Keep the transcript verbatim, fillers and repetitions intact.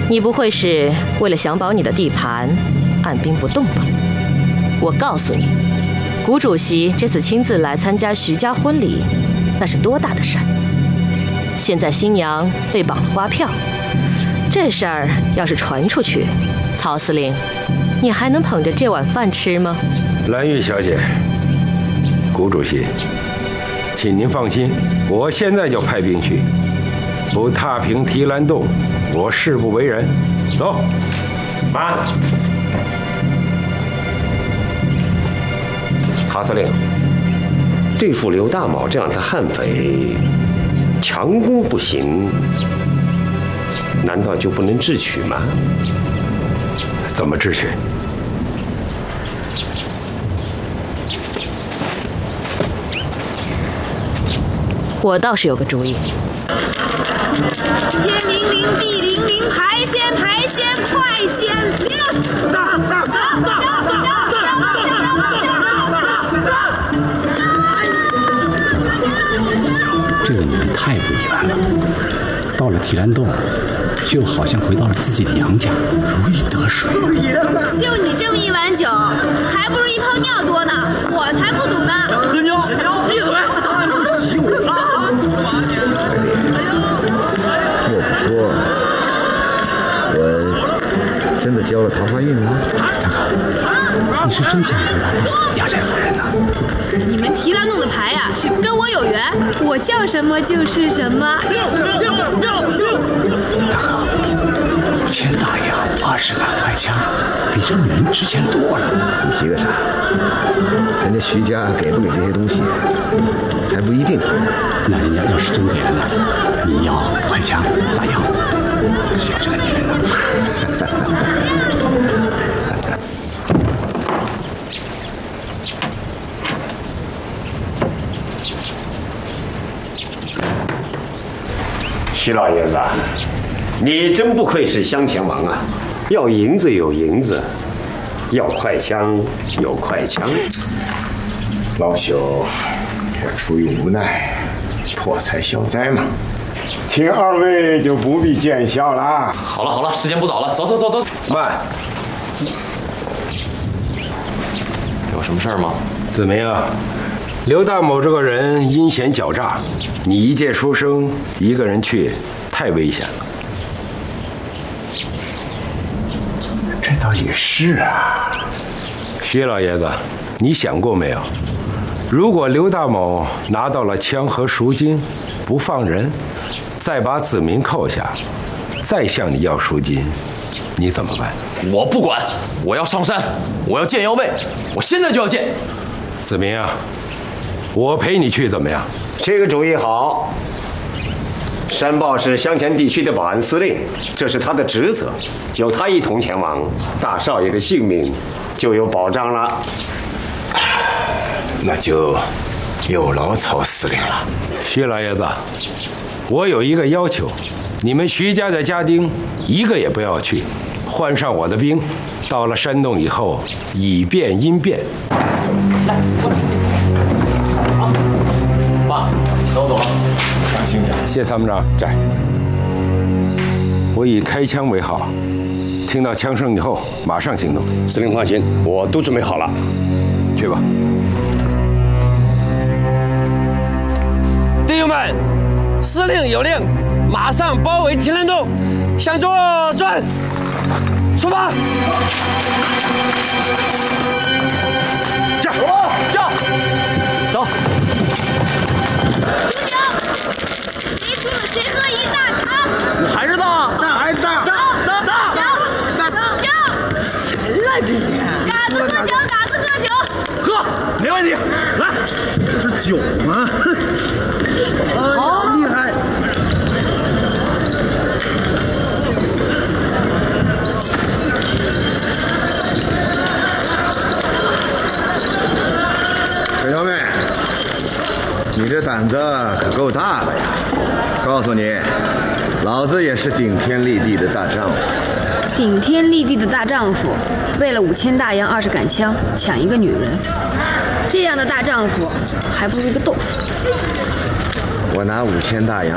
你不会是为了想保你的地盘，按兵不动吧？我告诉你，谷主席这次亲自来参加徐家婚礼，那是多大的事儿！现在新娘被绑了花票，这事儿要是传出去，曹司令，你还能捧着这碗饭吃吗？ 兰玉小姐，谷主席，请您放心，我现在就派兵去，不踏平提篮洞，我誓不为人。走， 慢。曹司令，对付刘大卯这样的悍匪，强攻不行，难道就不能智取吗？ 怎么智取？ 我倒是有个主意。 天灵灵，地灵灵，排仙排仙，快仙灵！大大大大这个女人太不一般了，到了提篮洞，就好像回到了自己娘家，如鱼得水。 就你这么一碗酒，还不如一泡尿多呢，我才不赌呢！ 喝尿，闭嘴！洗我！ 莫不说，我真的交了桃花运了？ 大哥，你是真想让他当压寨夫人呢？ 你们提篮洞的牌呀、啊，是跟我有缘，我叫什么就是什么。 大哥，五千大洋，二十杆快枪，比这女人值钱多了。 你急个啥？人家徐家给不给这些东西，还不一定。 那人家要是真给了呢？你要快枪、大洋，需要这个女人呢？ 徐老爷子，你真不愧是襄前王啊！要银子有银子，要快枪有快枪。 老朽也出于无奈，破财消灾嘛。请二位就不必见笑了。 好了好了，时间不早了，走走走走。 慢， 有什么事儿吗？ 子明啊，刘大某这个人阴险狡诈，你一介书生一个人去，太危险了。 这倒也是啊。 徐老爷子，你想过没有？如果刘大某拿到了枪和赎金，不放人，再把子明扣下，再向你要赎金，你怎么办？ 我不管，我要上山，我要见幺妹，我现在就要见。 子明啊，我陪你去怎么样？ 这个主意好。山豹是襄前地区的保安司令，这是他的职责，有他一同前往，大少爷的性命就有保障了。 那就有劳曹司令了。 徐老爷子，我有一个要求，你们徐家的家丁一个也不要去，换上我的兵，到了山洞以后，以变应变。 来，过来。好，爸，那我走了。 放心点。 谢参谋长，在。我以开枪为号，听到枪声以后马上行动。 司令放心，我都准备好了。 去吧。 弟兄们，司令有令，马上包围提篮洞，向左转，出发！ 驾！驾！走！ 谁输了谁喝一大汤。 还是大，那还是大，大大大大大行。 谁来这里？ 嘎子喝酒，嘎子喝酒。 喝，没问题。来，这是酒吗？好厉害！ 水小妹，你这胆子可够大的呀！告诉你，老子也是顶天立地的大丈夫。 顶天立地的大丈夫，为了五千大洋二十杆枪抢一个女人，这样的大丈夫还不如一个豆腐。 我拿五千大洋